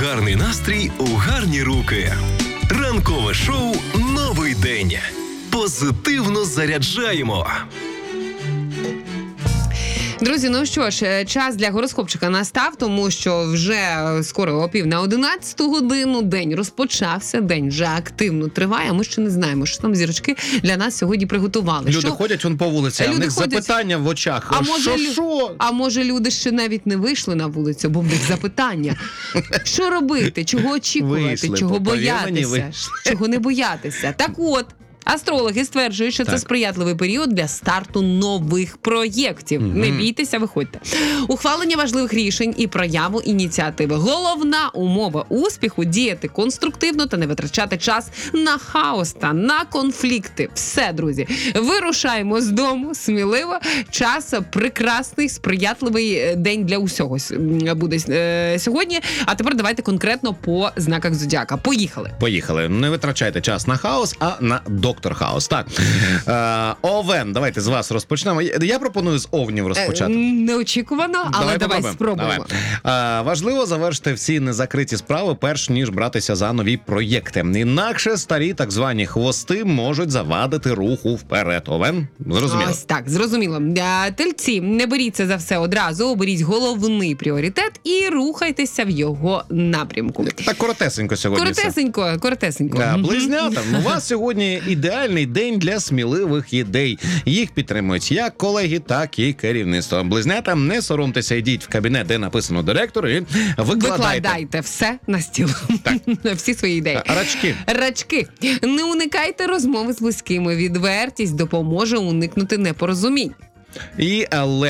Гарний настрій у гарні руки. Ранкове шоу «Новий день». Позитивно заряджаємо. Друзі, ну що ж, час для гороскопчика настав, тому що вже скоро о 10:50 день розпочався, день вже активно триває, а ми ще не знаємо, що там зірочки для нас сьогодні приготували. Люди ходять вон по вулиці, а в них запитання в очах. А може люди ще навіть не вийшли на вулицю, бо в них запитання. Що робити, чого очікувати, чого боятися, чого не боятися. Так от, астрологи стверджують, що це сприятливий період для старту нових проєктів. Не бійтеся, виходьте. Ухвалення важливих рішень і прояву ініціативи. Головна умова успіху – діяти конструктивно та не витрачати час на хаос та на конфлікти. Все, друзі, вирушаємо з дому сміливо. Час прекрасний, сприятливий день для усього буде сьогодні. А тепер давайте конкретно по знаках зодіака. Поїхали. Не витрачайте час на хаос, а на Доктор Хаус. Так. Овен, давайте з вас розпочнемо. Я пропоную з овнів розпочати. Неочікувано, але давай спробуємо. Важливо завершити всі незакриті справи, перш ніж братися за нові проєкти. Інакше старі так звані хвости можуть завадити руху вперед. Овен, зрозуміло? Ось так, зрозуміло. Тельці, не беріться за все одразу, оберіть головний пріоритет і рухайтеся в його напрямку. Так коротесенько сьогодні. Коротесенько. Близнята, у вас сьогодні ідеальний день для сміливих ідей. Їх підтримують як колеги, так і керівництво. Близнятам, не соромтеся, йдіть в кабінет, де написано директор, і викладайте все на стіл. Всі свої ідеї. Рачки. Не уникайте розмови з близькими. Відвертість допоможе уникнути непорозумінь. І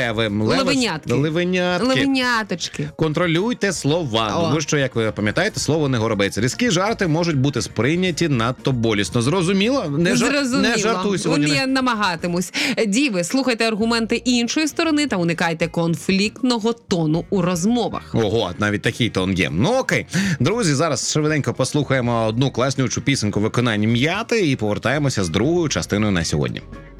Левеняточки. Контролюйте слова. Тому що, як ви пам'ятаєте, слово не горобець. Різкі жарти можуть бути сприйняті надто болісно. Зрозуміло? Не жартуй сьогодні. Я намагатимусь. Діви, слухайте аргументи іншої сторони та уникайте конфліктного тону у розмовах. Ого, навіть такий тон є. Ну окей. Друзі, зараз швиденько послухаємо одну класнючу пісеньку виконання М'яти і повертаємося з другою частиною на сьогодні.